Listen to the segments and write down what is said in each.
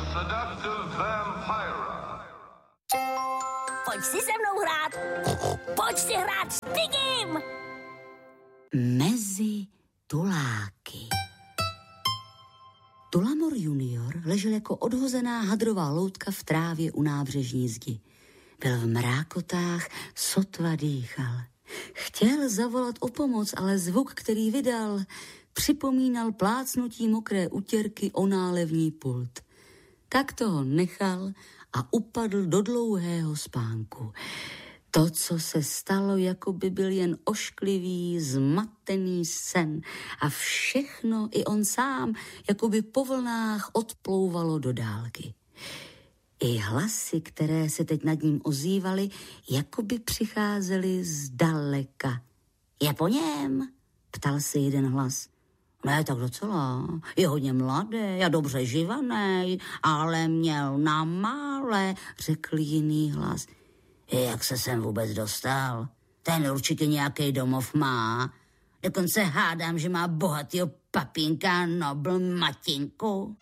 seductive vampira. Pojď si se mnou hrát. Pojď si hrát s Pigim. Mezi tuláky. Tullamore junior ležel jako odhozená hadrová loutka v trávě u nábřežní zdi. Byl v mrákotách, sotva dýchal. Chtěl zavolat o pomoc, ale zvuk, který vydal, připomínal plácnutí mokré utěrky o nálevní pult. Tak toho nechal a upadl do dlouhého spánku. To, co se stalo, jako by byl jen ošklivý, zmatený sen a všechno, i on sám, jako by po vlnách odplouvalo do dálky. I hlasy, které se teď nad ním ozývaly, jako by přicházely zdaleka. Je po něm? Ptal se jeden hlas. Ne, tak docela. Je hodně mladý a dobře živaný, ale měl na mále, řekl jiný hlas. Jak se sem vůbec dostal? Ten určitě nějaký domov má. Dokonce hádám, že má bohatýho papínka Nobl matinku.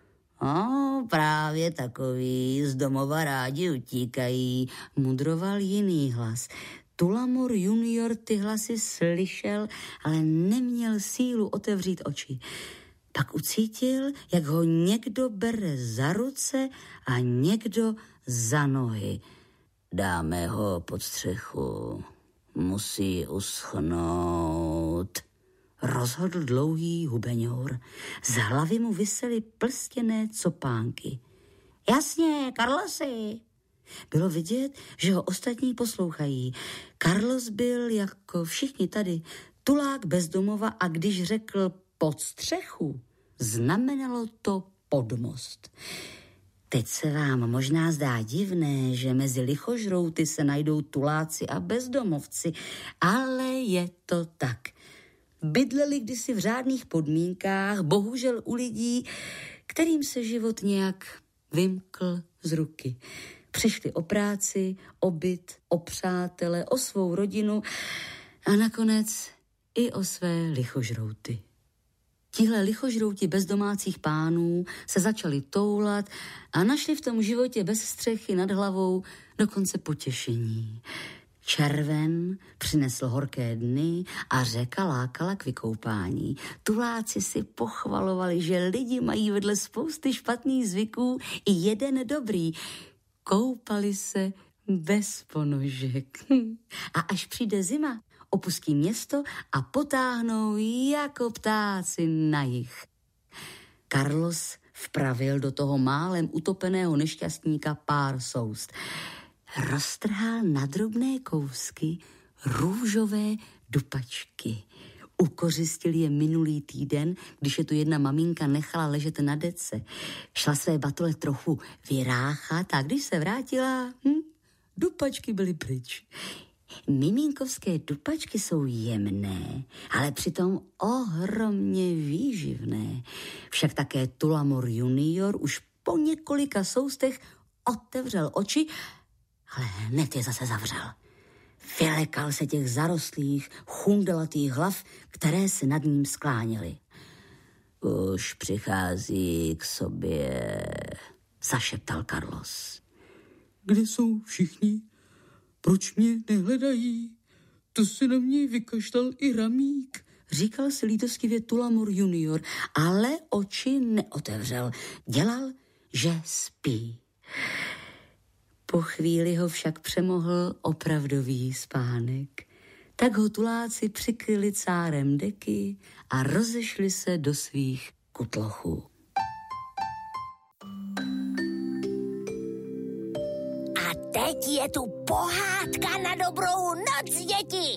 Právě takový z domova rádi utíkají, mudroval jiný hlas. Tullamore junior ty hlasy slyšel, ale neměl sílu otevřít oči. Pak ucítil, jak ho někdo bere za ruce a někdo za nohy. Dáme ho pod střechu. Musí uschnout. Rozhodl dlouhý hubeňour. Z hlavy mu visely plstěné copánky. Jasně, Carlosi. Bylo vidět, že ho ostatní poslouchají. Carlos byl, jako všichni tady, tulák bez domova a když řekl pod střechu, znamenalo to pod most. Teď se vám možná zdá divné, že mezi lichožrouty se najdou tuláci a bezdomovci, ale je to tak. Bydleli kdysi v řádných podmínkách, bohužel u lidí, kterým se život nějak vymkl z ruky. Přišli o práci, o byt, o přátele, o svou rodinu a nakonec i o své lichožrouty. Tihle lichožrouti bez domácích pánů se začali toulat a našli v tom životě bez střechy nad hlavou dokonce potěšení. Červen přinesl horké dny a řeka lákala k vykoupání. Tuláci si pochvalovali, že lidi mají vedle spousty špatných zvyků i jeden dobrý. Koupali se bez ponožek. A až přijde zima, opustí město a potáhnou jako ptáci na jih. Carlos vpravil do toho málem utopeného nešťastníka pár soust. Roztrhal na drobné kousky růžové dupačky. Ukořistil je minulý týden, když je tu jedna maminka nechala ležet na dece. Šla své batole trochu vyráchat a když se vrátila, dupačky byly pryč. Miminkovské dupačky jsou jemné, ale přitom ohromně výživné. Však také Tullamore junior už po několika soustech otevřel oči, ale hned je zase zavřel. Vylekal se těch zarostlých, chundelatých hlav, které se nad ním skláněly. Už přichází k sobě, zašeptal Carlos. Kde jsou všichni? Proč mě nehledají? To se na mě vykaštal i Ramík, říkal si lítostivě Tullamore junior, ale oči neotevřel. Dělal, že spí. Po chvíli ho však přemohl opravdový spánek. Tak ho tuláci přikryli cárem deky a rozešli se do svých kutlochů. A teď je tu pohádka na dobrou noc, děti!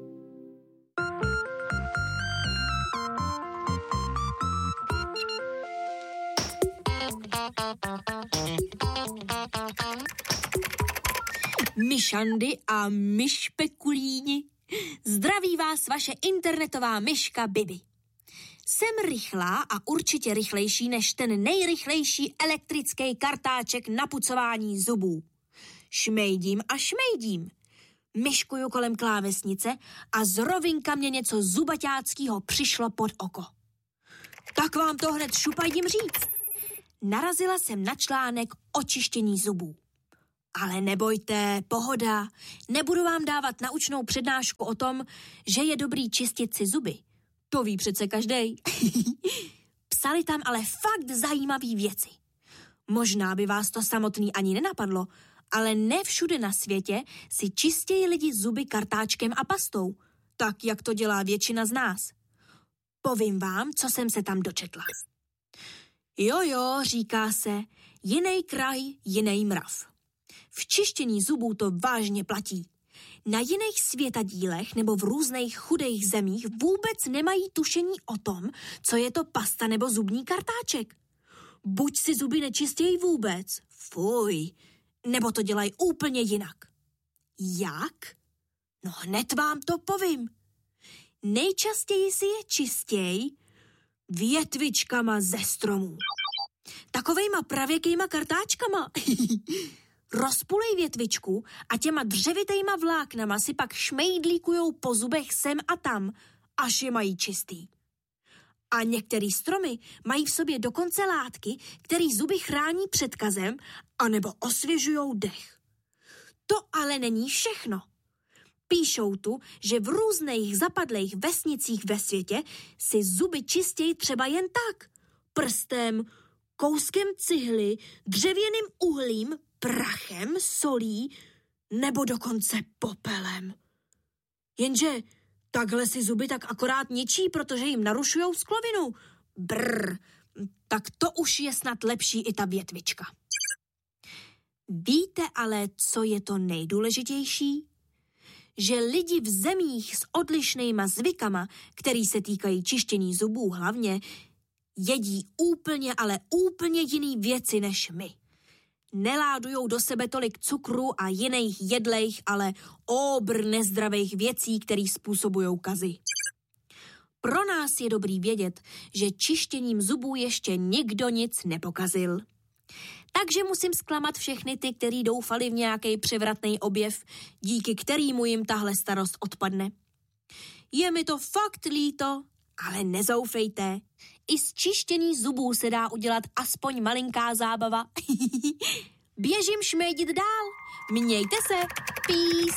Myšandy a myšpekulíni, zdraví vás vaše internetová myška Bibi. Jsem rychlá a určitě rychlejší než ten nejrychlejší elektrický kartáček na pucování zubů. Šmejdím a šmejdím. Myškuju kolem klávesnice a z rovinka mě něco zubaťáckýho přišlo pod oko. Tak vám to hned šupajdím říct. narazila jsem na článek o čištění zubů. Ale nebojte, pohoda, nebudu vám dávat naučnou přednášku o tom, že je dobrý čistit si zuby. To ví přece každej. Psali tam ale fakt zajímavý věci. Možná by vás to samotný ani nenapadlo, ale ne všude na světě si čistějí lidi zuby kartáčkem a pastou, tak jak to dělá většina z nás. Povím vám, co jsem se tam dočetla. Jo, říká se, jinej kraj, jinej mrav. V čištění zubů to vážně platí. Na jiných světadílech nebo v různých chudých zemích vůbec nemají tušení o tom, co je to pasta nebo zubní kartáček. Buď si zuby nečistějí vůbec, fuj, nebo to dělají úplně jinak. Jak? No hned vám to povím. Nejčastěji si je čistěj větvičkama ze stromů. Takovejma pravěkejma kartáčkama. Rozpulej větvičku a těma dřevitejma vláknama si pak šmejdlíkujou po zubech sem a tam, až je mají čistý. A některý stromy mají v sobě dokonce látky, který zuby chrání před kazem anebo osvěžujou dech. To ale není všechno. Píšou tu, že v různých zapadlých vesnicích ve světě si zuby čistějí třeba jen tak. Prstem, kouskem cihly, dřevěným uhlím, prachem, solí nebo dokonce popelem. Jenže takhle si zuby tak akorát ničí, protože jim narušujou sklovinu. Brr, tak to už je snad lepší i ta větvička. Víte ale, co je to nejdůležitější? Že lidi v zemích s odlišnýma zvykama, který se týkají čištění zubů hlavně, jedí úplně, úplně jiný věci než my. Neládujou do sebe tolik cukru a jiných jedlejch, ale obr nezdravých věcí, které způsobujou kazy. Pro nás je dobrý vědět, že čištěním zubů ještě nikdo nic nepokazil. Takže musím zklamat všechny ty, kteří doufali v nějaký převratný objev, díky kterýmu jim tahle starost odpadne. Je mi to fakt líto, ale nezoufejte. I z čištění zubů se dá udělat aspoň malinká zábava. Běžím šmejdit dál. Mějte se. Peace.